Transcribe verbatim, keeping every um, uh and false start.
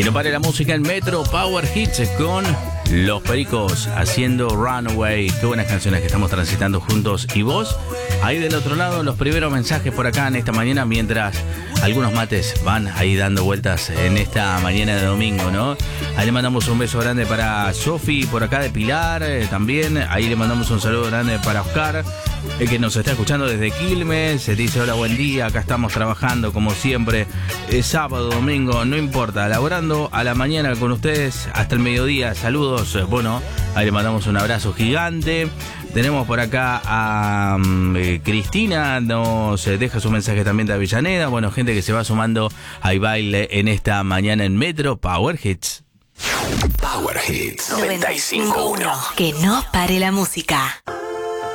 Y no pare la música en Metro Power Hits con Los Pericos haciendo Runaway. Qué buenas canciones que estamos transitando juntos. Y vos, ahí del otro lado, los primeros mensajes por acá en esta mañana, mientras algunos mates van ahí dando vueltas en esta mañana de domingo, ¿no? Ahí le mandamos un beso grande para Sofi, por acá de Pilar, eh, también. Ahí le mandamos un saludo grande para Oscar, el que nos está escuchando desde Quilmes. Se dice hola, buen día, acá estamos trabajando como siempre, es sábado, domingo, no importa, laborando a la mañana con ustedes hasta el mediodía. Saludos, bueno, ahí le mandamos un abrazo gigante. Tenemos por acá a um, eh, Cristina, nos eh, deja su mensaje también de Avellaneda. Bueno, gente que se va sumando al baile en esta mañana en Metro Power Hits. Power Hits noventa y cinco punto uno. Que no pare la música.